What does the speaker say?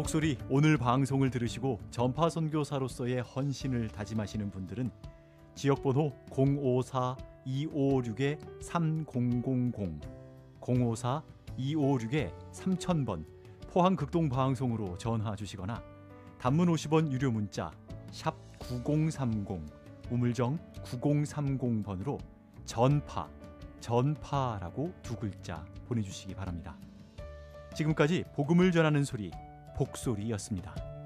목소리 오늘 방송을 들으시고 전파 선교사로서의 헌신을 다짐하시는 분들은 지역번호 054-256-3000 054-256-3000번 포항극동방송으로 전화 주시거나 단문 50원 유료 문자 샵 9030 우물정 9030번으로 전파라고 두 글자 보내주시기 바랍니다. 지금까지 복음을 전하는 소리 복소리였습니다.